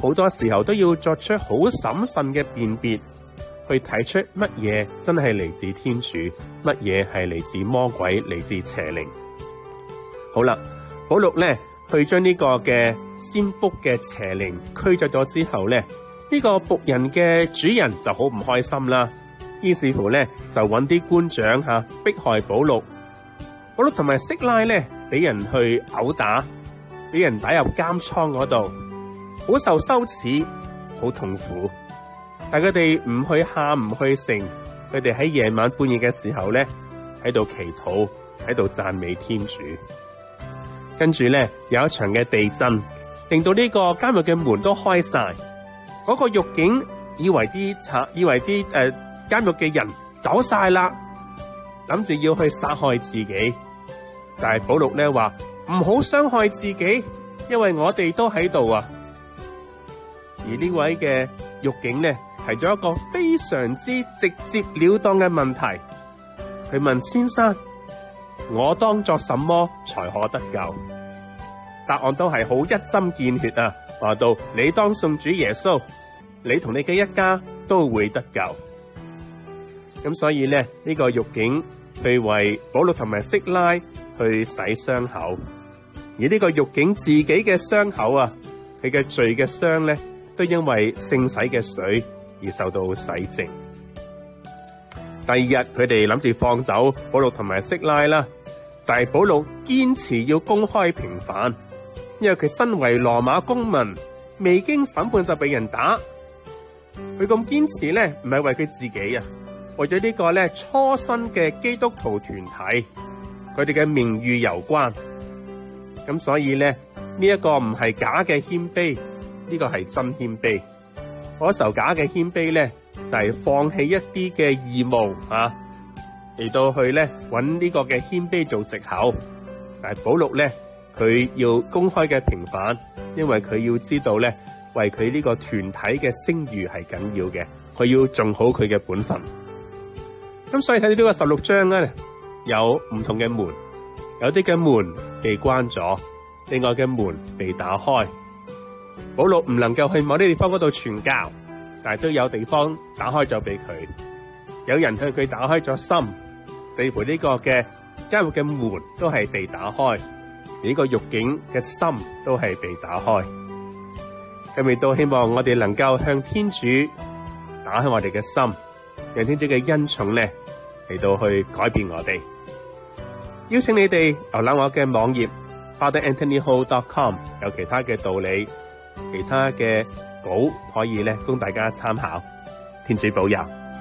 好多時候都要作出好審慎嘅辨別，去睇出乜嘢真係嚟自天主，乜嘢係嚟自魔鬼，嚟自邪靈。好啦，保祿咧去將呢個嘅占卜嘅邪靈驅走咗之後咧，呢個僕人嘅主人就好唔開心啦，於是乎咧就揾啲官長迫害保祿。保祿同埋色拉咧俾人去毆打，俾人打入監倉嗰度，好受羞恥，好痛苦。但佢哋唔去喊，唔去成，佢哋喺夜晚半夜嘅時候咧喺度祈禱，喺度讚美天主。跟住咧有一場嘅地震，令到呢個監獄嘅門都開晒。嗰個獄警以為啲監獄嘅人走晒啦，諗住要去殺害自己。但係保祿咧話唔好傷害自己，因為我哋都喺度啊。而呢位嘅獄警咧提咗一個非常之直接了當嘅問題，佢問先生：我當作什麼才可得救？答案都係好一針見血啊！話到你當信主耶穌，你同你嘅一家都會得救。咁所以咧，呢個獄警去為保祿同埋色拉去洗傷口，而呢個獄警自己嘅傷口啊，佢嘅罪嘅傷咧，都因為聖洗嘅水而受到洗淨。第二日佢哋諗住放走保祿同埋色拉啦，但係保祿堅持要公開平反，因為佢身為羅馬公民，未經審判就被人打。佢咁堅持咧，唔係為佢自己啊，為咗呢個咧初生嘅基督徒團體，佢哋嘅名譽攸關。咁所以咧，呢一個唔係假嘅謙卑，呢個係真謙卑。嗰時候假嘅謙卑咧，就係放棄一啲嘅義務嚟到去咧揾呢個嘅謙卑做藉口。但係保祿咧，佢要公開嘅平反，因為佢要知道咧，為佢呢個團體嘅聲譽係緊要嘅，佢要做好佢嘅本分。咁所以睇到呢個16章咧，有唔同嘅門，有啲嘅門被關咗，另外嘅門被打開。保祿唔能夠去某啲地方嗰度傳教，但係都有地方打開咗俾佢。有人向佢打開咗心，地乎呢個嘅監獄嘅門都係被打開，而呢個獄警嘅心都係被打開。咁亦都希望我哋能夠向天主打開我哋嘅心，讓天主嘅恩寵咧嚟到去改變我哋。邀請你哋瀏覽我嘅網頁 FatherAnthonyHo.com， 有其他嘅道理，其他嘅稿可以咧供大家參考。天主保佑。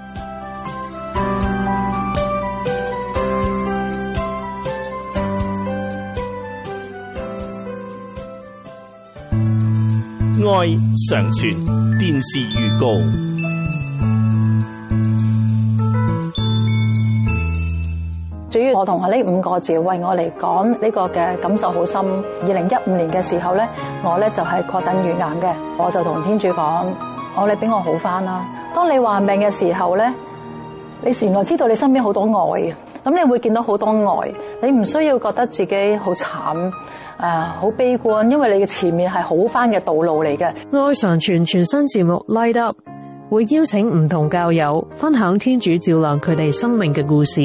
愛常傳電視預告。 主要我同呢5個字為我嚟講呢個嘅感受好深。2015年嘅時候咧，我咧就係確診乳癌嘅，我就同天主講：我你俾我好返啦。當你患病嘅時候咧，你原來知道你身邊好多愛，咁你會見到好多愛，你唔需要覺得自己好慘好悲觀，因為你嘅前面係好返嘅道路嚟嘅。 愛常傳全新節目 Light Up 會邀請唔同教友分享天主照亮佢哋生命嘅故事。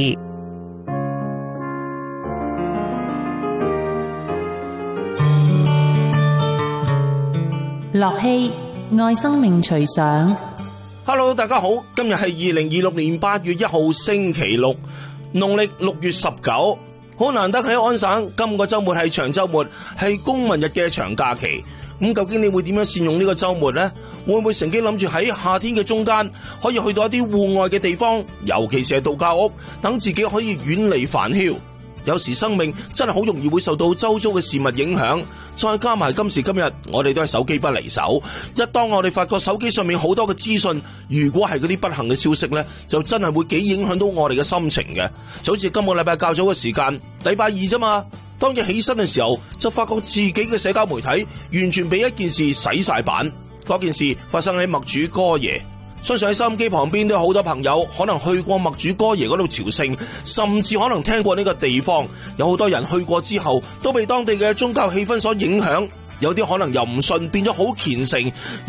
樂熙愛生命隨想。 Hello， 大家好，今日係2026年8月1號星期六，農曆6月19，好難得喺安省，今個周末係長周末，係公民日嘅長假期。咁究竟你會點樣善用呢個周末呢？會唔會乘機諗住喺夏天嘅中間可以去到一啲戶外嘅地方，尤其是係度假屋，等自己可以遠離煩囂？有時生命真係好容易會受到周遭嘅事物影響，再加埋今時今日我哋都係手機不離手，一當我哋發覺手機上面好多嘅資訊，如果係嗰啲不幸嘅消息呢，就真係會幾影響到我哋嘅心情嘅。就好似今個禮拜較早嘅時間，禮拜二啫嘛，當日起身嘅時候就發覺自己嘅社交媒體完全被一件事洗晒版。嗰件事發生喺默主哥耶，相信喺收音機旁邊都有好多朋友可能去過默主哥耶嗰度朝聖，甚至可能聽過呢個地方。有好多人去過之後都被當地嘅宗教氣氛所影響，有啲可能由唔信變咗好虔誠。